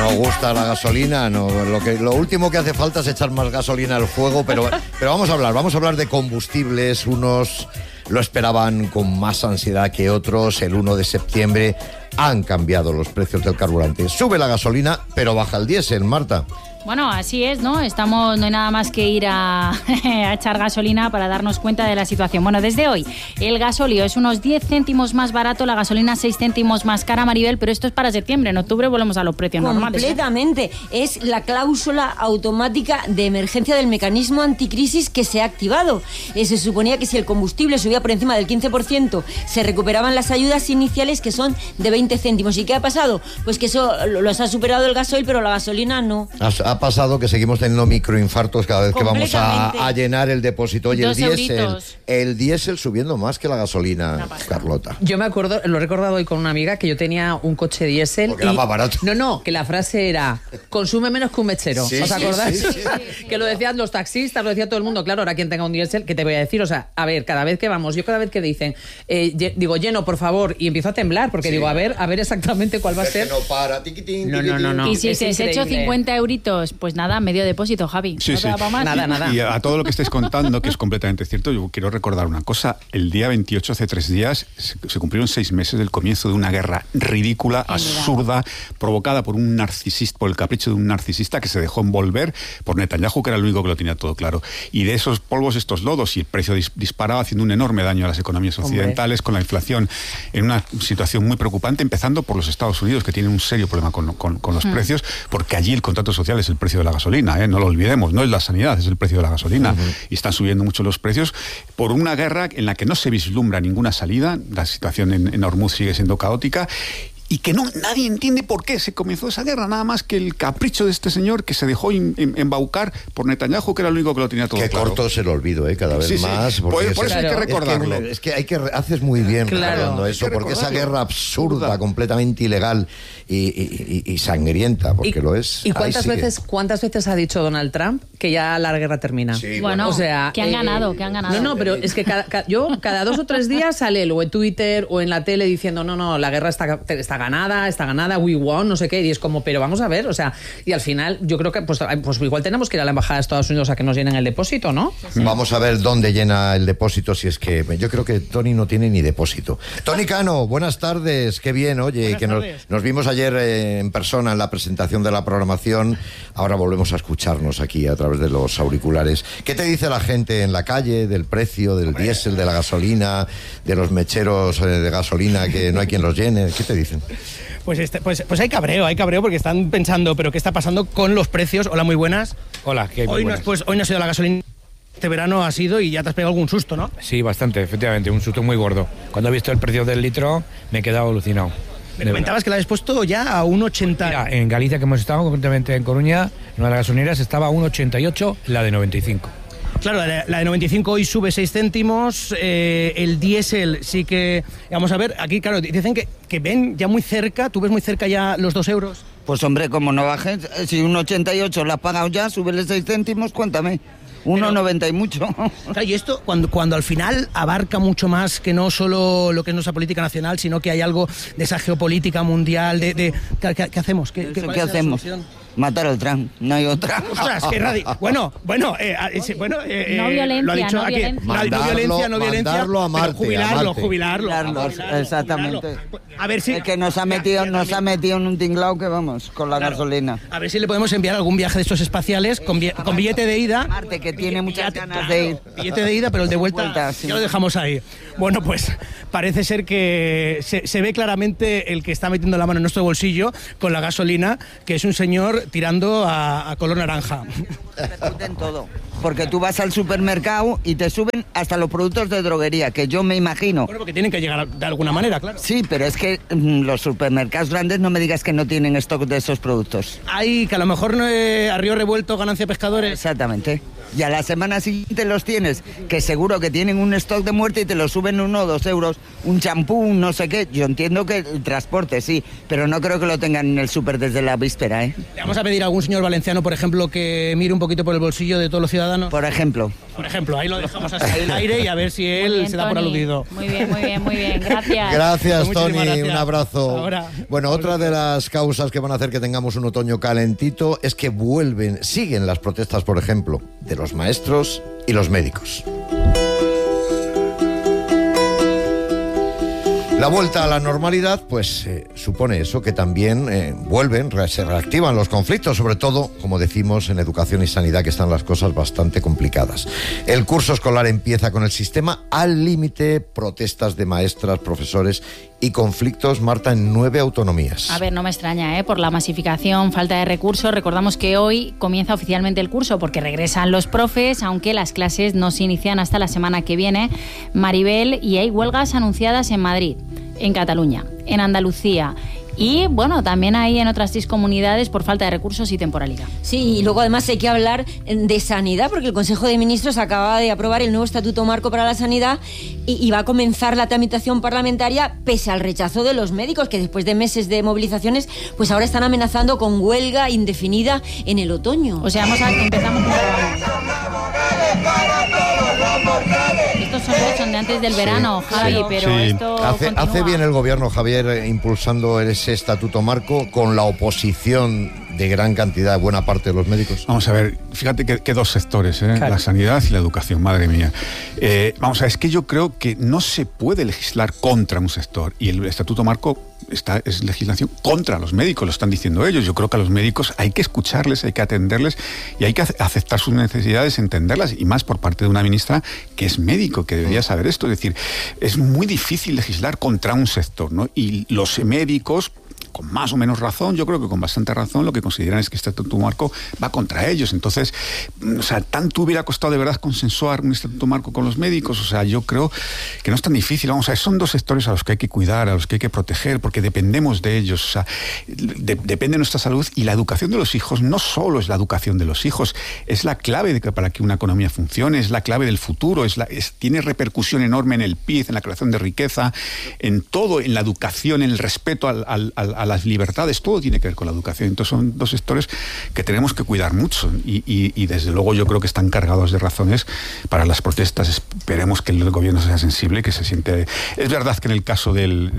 nos gusta la gasolina, no, lo último que hace falta es echar más gasolina al fuego, pero vamos a hablar de combustibles. Unos lo esperaban con más ansiedad que otros. El 1 de septiembre han cambiado los precios del carburante. Sube la gasolina, pero baja el diésel, Marta. Bueno, así es, ¿no? No hay nada más que ir a echar gasolina para darnos cuenta de la situación. Bueno, desde hoy el gasóleo es unos 10 céntimos más barato, la gasolina 6 céntimos más cara, Maribel, pero esto es para septiembre. En octubre volvemos a los precios normales. Completamente. Es la cláusula automática de emergencia del mecanismo anticrisis que se ha activado. Se suponía que si el combustible subía por encima del 15%, se recuperaban las ayudas iniciales, que son de 20 céntimos. ¿Y qué ha pasado? Pues que eso los ha superado el gasoil, pero la gasolina no. Ha pasado que seguimos teniendo microinfartos cada vez que vamos a llenar el depósito. Oye, el diésel subiendo más que la gasolina, Carlota. Yo me acuerdo, lo he recordado hoy con una amiga, que yo tenía un coche diésel. Porque era más barato. No, que la frase era: consume menos que un mechero. Sí, ¿Os acordáis? Sí. Que lo decían los taxistas, lo decía todo el mundo. Claro, ahora quien tenga un diésel, ¿qué te voy a decir? O sea, a ver, cada vez que vamos, yo cada vez que dicen, digo, lleno, por favor, y empiezo a temblar, porque digo, a ver exactamente cuál va a ser. Que no para, tiquitín. No. Y si se has hecho 50 euritos, pues nada, medio depósito, Javi. Sí, ¿No te da pa' más? Nada. Y a todo lo que estáis contando, que es completamente cierto, yo quiero recordar una cosa. El día 28, hace 3 días, se cumplieron 6 meses del comienzo de una guerra ridícula, absurda, provocada por un narcisista, por el capricho de un narcisista que se dejó envolver por Netanyahu, que era el único que lo tenía todo claro. Y de esos polvos, estos lodos, y el precio disparado, haciendo un enorme daño a las economías occidentales, con la inflación en una situación muy preocupante, empezando por los Estados Unidos, que tienen un serio problema con los precios, porque allí el contrato social es el precio de la gasolina, no lo olvidemos, no es la sanidad, es el precio de la gasolina, y están subiendo mucho los precios por una guerra en la que no se vislumbra ninguna salida. La situación en Hormuz sigue siendo caótica, y que nadie entiende por qué se comenzó esa guerra, nada más que el capricho de este señor que se dejó embaucar por Netanyahu, que era el único que lo tenía todo claro. Qué corto es el olvido, cada vez más. Por eso hay que recordarlo. Es que haces muy bien recordando eso, porque esa guerra absurda, completamente ilegal y sangrienta, porque lo es. ¿Y cuántas veces ha dicho Donald Trump que ya la guerra termina? Sí, bueno, o sea, que han ganado. No, pero es que yo cada 2 o 3 días sale o en Twitter o en la tele diciendo no, la guerra está ganada, we won, no sé qué, y es como, pero vamos a ver, o sea, y al final yo creo que pues igual tenemos que ir a la embajada de Estados Unidos a que nos llenen el depósito, ¿no? Sí. Vamos a ver dónde llena el depósito, si es que yo creo que Tony no tiene ni depósito. Tony Cano, buenas tardes, qué bien, oye, que nos vimos ayer en persona en la presentación de la programación, ahora volvemos a escucharnos aquí a través de los auriculares. ¿Qué te dice la gente en la calle del precio del diésel, de la gasolina, de los mecheros de gasolina que no hay quien los llene? ¿Qué te dicen? Pues hay cabreo porque están pensando, pero ¿qué está pasando con los precios? Hola, muy buenas. Hola, ¿qué hay? Hoy no ha sido la gasolina. Este verano ha sido y ya te has pegado algún susto, ¿no? Sí, bastante, efectivamente, un susto muy gordo. Cuando he visto el precio del litro me he quedado alucinado. Me comentabas que la habéis puesto ya a 1,80. Mira, en Galicia, que hemos estado, concretamente en Coruña, en una de las gasolineras estaba a 1,88, la de 95. Claro, la de 95 hoy sube 6 céntimos, el diésel sí que... Vamos a ver, aquí, claro, dicen que ven ya muy cerca, tú ves muy cerca ya los 2 euros. Pues hombre, como no bajes, si 1,88 la has pagado ya, súbele 6 céntimos, cuéntame. 1,90 y mucho. Claro, y esto, cuando al final abarca mucho más que no solo lo que es nuestra política nacional, sino que hay algo de esa geopolítica mundial, ¿qué hacemos? ¿Qué hacemos? Matar al Trump, no hay otra. Ostras, qué bueno, no violencia, lo ha dicho aquí. No violencia, mandarlo a Marte, jubilarlo. Exactamente. A ver si... Es que nos ha metido en un tinglao que vamos, con la gasolina. A ver si le podemos enviar algún viaje de estos espaciales con billete de ida. Marte, que tiene muchas ganas de ir. Billete de ida, pero el de vuelta sí. Ya lo dejamos ahí. Bueno, pues parece ser que se ve claramente el que está metiendo la mano en nuestro bolsillo con la gasolina, que es un señor tirando a color naranja. Repercuten todo, porque tú vas al supermercado y te suben hasta los productos de droguería, que yo me imagino. Bueno, porque tienen que llegar de alguna manera, claro. Sí, pero es que los supermercados grandes no me digas que no tienen stock de esos productos. Hay que a lo mejor a río revuelto, ganancia pescadores. Exactamente. Y a la semana siguiente los tienes, que seguro que tienen un stock de muerte y te lo suben 1 o 2 euros, un champú, un no sé qué. Yo entiendo que el transporte sí, pero no creo que lo tengan en el súper desde la víspera, ¿eh? Le vamos a pedir a algún señor valenciano, por ejemplo, que mire un poquito por el bolsillo de todos los ciudadanos. Por ejemplo. Por ejemplo, ahí lo dejamos hasta el aire y a ver si él bien, se da por Tony. aludido. Muy bien, muy bien, muy bien. Gracias. Gracias, Muchísimas Tony. gracias. Un abrazo. Ahora. Bueno, otra de las causas que van a hacer que tengamos un otoño calentito es que siguen las protestas, por ejemplo, de los maestros y los médicos. La vuelta a la normalidad, pues supone eso, que también se reactivan los conflictos, sobre todo, como decimos, en educación y sanidad, que están las cosas bastante complicadas. El curso escolar empieza con el sistema al límite, protestas de maestras, profesores y conflictos, Marta, en 9 autonomías. A ver, no me extraña, por la masificación, falta de recursos. Recordamos que hoy comienza oficialmente el curso porque regresan los profes, aunque las clases no se inician hasta la semana que viene, Maribel, y hay huelgas anunciadas en Madrid, en Cataluña, en Andalucía. Y, bueno, también hay en otras 6 comunidades por falta de recursos y temporalidad. Sí, y luego además hay que hablar de sanidad, porque el Consejo de Ministros acaba de aprobar el nuevo Estatuto Marco para la Sanidad y va a comenzar la tramitación parlamentaria pese al rechazo de los médicos, que después de meses de movilizaciones, pues ahora están amenazando con huelga indefinida en el otoño. O sea, empezamos con... Estos son de antes del verano, Javi, pero sí. esto hace bien el gobierno, Javier, impulsando ese estatuto marco con la oposición de gran cantidad, buena parte de los médicos. Vamos a ver, fíjate que 2 sectores, claro. La sanidad y la educación, madre mía. Vamos a ver, es que yo creo que no se puede legislar contra un sector, y el estatuto marco es legislación contra los médicos, lo están diciendo ellos. Yo creo que a los médicos hay que escucharles, hay que atenderles y hay que aceptar sus necesidades, entenderlas, y más por parte de una ministra que es médico, que debería saber esto. Es decir, es muy difícil legislar contra un sector, ¿no? Y los médicos, con más o menos razón, yo creo que con bastante razón, lo que consideran es que este estatuto marco va contra ellos. Entonces, o sea, tanto hubiera costado de verdad consensuar un estatuto marco con los médicos. O sea, yo creo que no es tan difícil. Vamos a ver, son 2 sectores a los que hay que cuidar, a los que hay que proteger, porque dependemos de ellos. O sea, depende de nuestra salud, y la educación de los hijos no solo es la educación de los hijos, es la clave para que una economía funcione, es la clave del futuro, tiene repercusión enorme en el PIB, en la creación de riqueza, en todo, en la educación, en el respeto a las libertades, todo tiene que ver con la educación. Entonces son 2 sectores que tenemos que cuidar mucho, y desde luego yo creo que están cargados de razones para las protestas. Esperemos que el gobierno sea sensible, que se siente... Es verdad que en el caso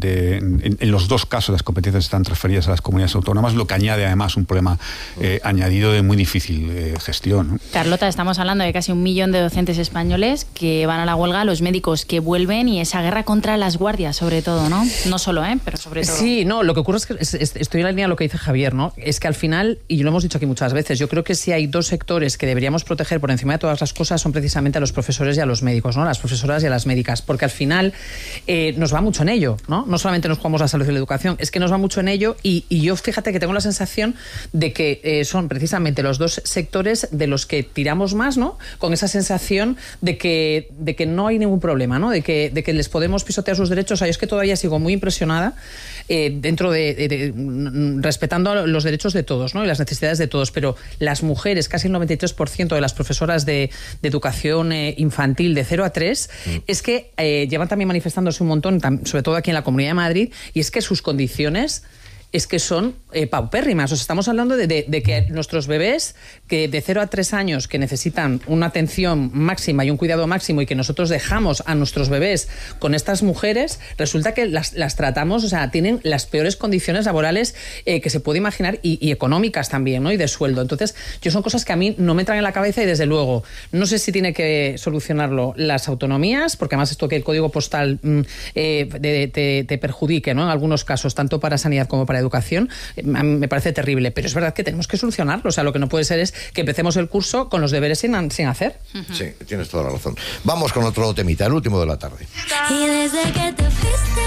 en los 2 casos las competencias están transferidas a las comunidades autónomas, lo que añade además un problema añadido de muy difícil gestión, ¿no? Carlota, estamos hablando de casi 1 millón de docentes españoles que van a la huelga, los médicos que vuelven, y esa guerra contra las guardias, sobre todo, ¿no? No solo, pero sobre todo. Sí, no, lo que ocurre es que estoy en la línea de lo que dice Javier, ¿no? Es que al final, y lo hemos dicho aquí muchas veces, yo creo que si hay 2 sectores que deberíamos proteger por encima de todas las cosas, son precisamente a los profesores y a los médicos, ¿no? Las profesoras y a las médicas, porque al final nos va mucho en ello, ¿no? No solamente nos jugamos la salud y la educación, es que nos va mucho en ello, y yo, fíjate que tengo la sensación de que son precisamente los 2 sectores de los que tiramos más, ¿no? Con esa sensación de que no hay ningún problema, ¿no? De que les podemos pisotear sus derechos. O sea, yo es que todavía sigo muy impresionada dentro respetando los derechos de todos, ¿no? Y las necesidades de todos, pero las mujeres, casi el 93% de las profesoras de educación infantil de 0 a 3, es que llevan también manifestándose un montón, sobre todo aquí en la Comunidad de Madrid, y es que sus condiciones es que son paupérrimas. O sea, estamos hablando de que nuestros bebés, que de 0 a 3 años, que necesitan una atención máxima y un cuidado máximo, y que nosotros dejamos a nuestros bebés con estas mujeres, resulta que las tratamos, o sea, tienen las peores condiciones laborales que se puede imaginar, y económicas también, ¿no? Y de sueldo. Entonces, son cosas que a mí no me entran en la cabeza, y desde luego no sé si tiene que solucionarlo las autonomías, porque además esto que el código postal te perjudique, ¿no? En algunos casos, tanto para sanidad como para educación, a mí me parece terrible, pero es verdad que tenemos que solucionarlo. O sea, lo que no puede ser es que empecemos el curso con los deberes sin hacer. Sí, tienes toda la razón. Vamos con otro temita, el último de la tarde. Y desde que te fuiste,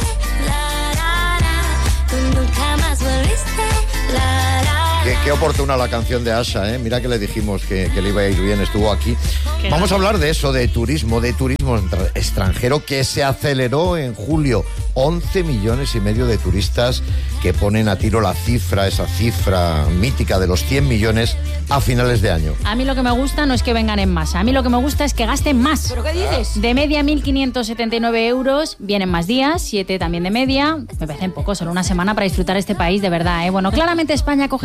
tú nunca más volviste, Qué oportuna la canción de Asha, ¿eh? Mira que le dijimos que le iba a ir bien, estuvo aquí. Vamos a hablar de eso, de turismo extranjero, que se aceleró en julio. 11,5 millones de turistas, que ponen a tiro esa cifra mítica de los 100 millones a finales de año. A mí lo que me gusta no es que vengan en masa, a mí lo que me gusta es que gasten más. ¿Pero qué dices? De media 1.579 euros, vienen más días, 7 también de media. Me parecen poco, solo una semana para disfrutar este país, de verdad, ¿eh? Bueno, claramente España coge fuerza,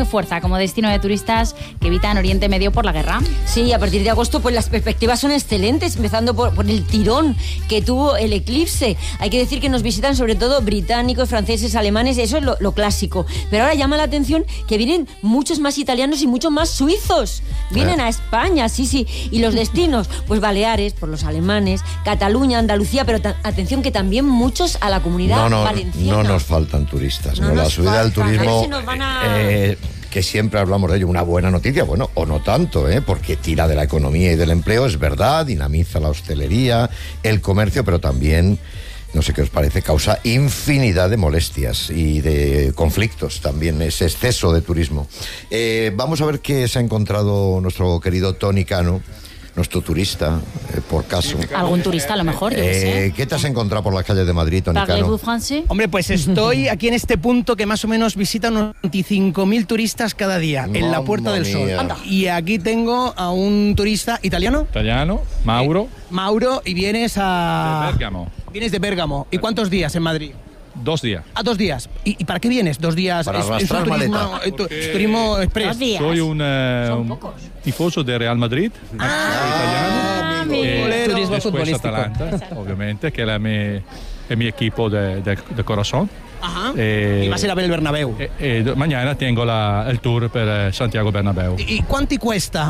como destino de turistas que evitan Oriente Medio por la guerra. Sí, a partir de agosto pues las perspectivas son excelentes, empezando por el tirón que tuvo el eclipse. Hay que decir que nos visitan sobre todo británicos, franceses, alemanes, eso es lo clásico. Pero ahora llama la atención que vienen muchos más italianos y muchos más suizos. Vienen a España, sí. Y los destinos, pues Baleares, por los alemanes, Cataluña, Andalucía, pero atención que también muchos a la comunidad valenciana. No nos faltan turistas, ¿no? La subida del turismo, que siempre hablamos de ello, una buena noticia, bueno, o no tanto, porque tira de la economía y del empleo, es verdad, dinamiza la hostelería, el comercio, pero también, no sé qué os parece, causa infinidad de molestias y de conflictos también, ese exceso de turismo. Vamos a ver qué se ha encontrado nuestro querido Toni Cano, nuestro turista, por caso. Algún turista a lo mejor, yo sé. ¿Qué te has encontrado por las calles de Madrid, Toni Cano? ¿Parlez-vous français? Hombre, pues estoy aquí en este punto que más o menos visita unos 25.000 turistas cada día, en la Puerta del Sol. Anda. Y aquí tengo a un turista italiano. Italiano, Mauro. Mauro, y vienes a... De Bérgamo. Vienes de Bérgamo. ¿Y cuántos días en Madrid? 2 días. 2 días. ¿Y para qué vienes? 2 días. Para arrastrar turismo, turismo express. 2 días. Soy un tifoso de Real Madrid, italiano. Turismo Después futbolístico. Atalanta, obviamente, que es mi equipo de corazón. Ajá. Y vas a ir a ver el Bernabéu. Mañana tengo el tour per Santiago Bernabéu. ¿Y cuánto cuesta?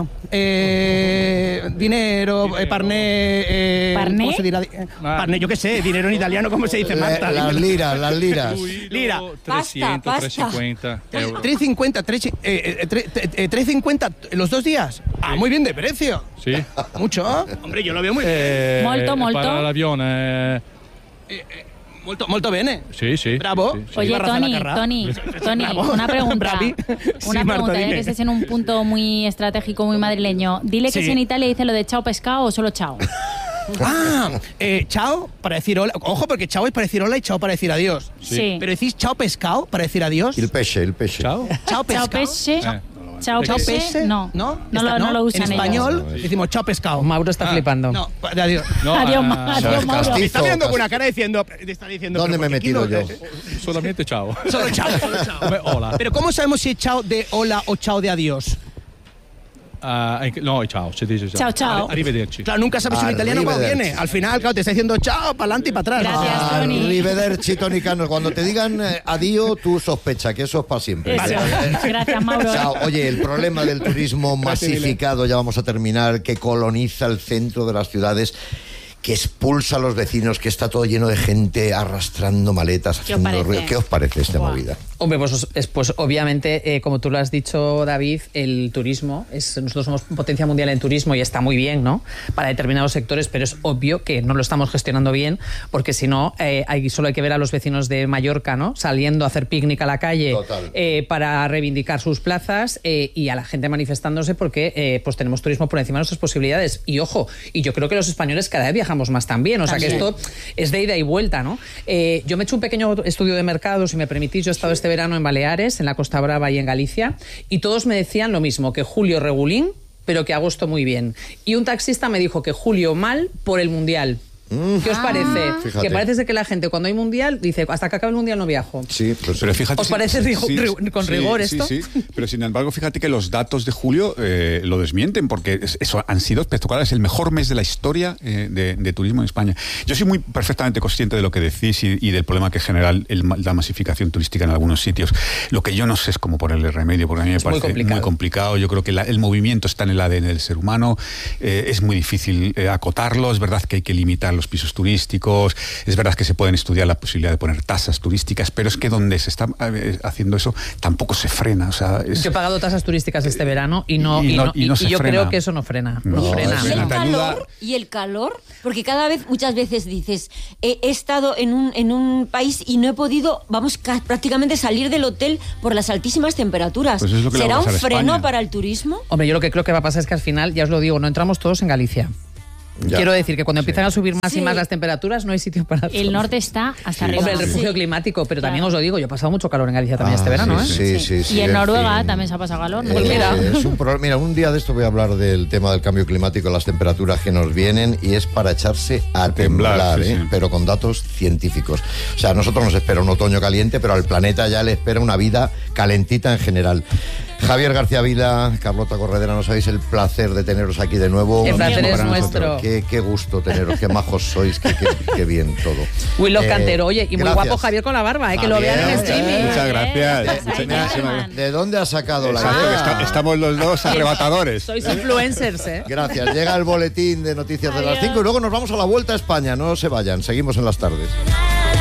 Dinero, parné... ¿Parné? ¿Cómo se dirá? Parné, yo qué sé, dinero en italiano, ¿cómo se dice, Marta? Las liras. Lira. 300, Pasta. 350 euros. 350 los 2 días. Muy bien de precio. Sí. Mucho. Hombre, yo lo veo muy bien. Molto. Para l'avione. Molto bene. Sí. Bravo. Sí. Oye, Barraza la Carrà. Toni, Bravo. una pregunta. Bravi. Una Sí, Marta, pregunta, ya dime. que estés en un punto muy estratégico, muy madrileño. Dile que Sí. si en Italia dice lo de chao pescado o solo chao. Chao para decir hola. Ojo, porque chao es para decir hola y chao para decir adiós. Sí. Pero decís chao pescado para decir adiós. El pesce. Ciao. Chao pescado. Chao pesce. Chao Chao pesce. pesce. No lo usan En español ellos. decimos chao pescado. Mauro está flipando. No, adiós. Adiós, Mauro. castizo. Me está mirando con una cara diciendo... Está diciendo ¿Dónde pero me he ¿por qué metido no? yo? Solamente ciao. Solo chao. Hola. Pero ¿cómo sabemos si es chao de hola o chao de adiós? No, ciao, si dice Ciao, ciao. Arrivederci. Claro, nunca sabes si un italiano cómo Arrivederci. viene. Al final, claro, te está diciendo chao, para adelante y para atrás. Gracias, Toni. Arrivederci, Toni Cano. Cuando te digan adiós, tú sospecha que eso es para siempre. Eso. Gracias, Mauro. Chao. Oye, el problema del turismo masificado, ya vamos a terminar, que coloniza el centro de las ciudades, que expulsa a los vecinos, que está todo lleno de gente arrastrando maletas, haciendo ruido. ¿Qué os parece esta movida? Hombre, pues obviamente, como tú lo has dicho, David, el turismo, nosotros somos potencia mundial en turismo y está muy bien, ¿no? Para determinados sectores, pero es obvio que no lo estamos gestionando bien, porque si no, solo hay que ver a los vecinos de Mallorca, ¿no? Saliendo a hacer picnic a la calle para reivindicar sus plazas y a la gente manifestándose porque pues tenemos turismo por encima de nuestras posibilidades. Y ojo, y yo creo que los españoles cada vez viajamos más también, o sea que esto es de ida y vuelta, ¿no? Yo me he hecho un pequeño estudio de mercado, si me permitís. Yo he estado este verano en Baleares, en la Costa Brava y en Galicia, y todos me decían lo mismo, que julio regulín, pero que agosto muy bien. Y un taxista me dijo que julio mal por el Mundial. ¿Qué os parece? Fíjate. Que parece que la gente cuando hay Mundial dice, hasta que acabe el Mundial no viajo. Sí, pues, Pero fíjate, ¿Os parece con rigor esto? Sí, pero sin embargo, fíjate que los datos de julio lo desmienten, porque eso han sido espectaculares, el mejor mes de la historia de turismo en España. Yo soy muy perfectamente consciente de lo que decís y del problema que genera la masificación turística en algunos sitios. Lo que yo no sé es cómo ponerle remedio, porque a mí me parece muy complicado. Yo creo que el movimiento está en el ADN del ser humano, es muy difícil acotarlo, es verdad que hay que limitar los pisos turísticos, es verdad que se pueden estudiar la posibilidad de poner tasas turísticas, pero es que donde se está haciendo eso tampoco se frena. O sea, Yo he pagado tasas turísticas este verano y yo creo que eso no frena. No frena. ¿Y el calor? Porque muchas veces dices, he estado en un país y no he podido, prácticamente salir del hotel por las altísimas temperaturas. Pues es lo que ¿Será le va a un pasar a freno España para el turismo? Hombre, yo lo que creo que va a pasar es que al final, ya os lo digo, no entramos todos en Galicia. Ya. Quiero decir que cuando empiezan a subir más y más las temperaturas, no hay sitio para El norte está hasta arriba. Hombre, el refugio climático, pero también os lo digo, yo he pasado mucho calor en Galicia también este verano, Sí, y en Noruega también se ha pasado calor. ¿No? Es un problema. Mira, un día de esto voy a hablar del tema del cambio climático, las temperaturas que nos vienen, y es para echarse a temblar, sí. pero con datos científicos. O sea, a nosotros nos espera un otoño caliente, pero al planeta ya le espera una vida calentita en general. Javier García Vila, Carlota Corredera, no sabéis el placer de teneros aquí de nuevo. El placer es nuestro. Qué gusto teneros, qué majos sois, qué bien todo. Willow Cantero, oye, y muy gracias. guapo Javier con la barba, que lo vean en streaming. Muchas gracias. ¿De dónde has sacado la Exacto, idea? que estamos los dos arrebatadores. Sois influencers, ¿eh? Gracias. Llega el boletín de noticias de las 5 y luego nos vamos a la Vuelta a España. No se vayan, seguimos en las tardes.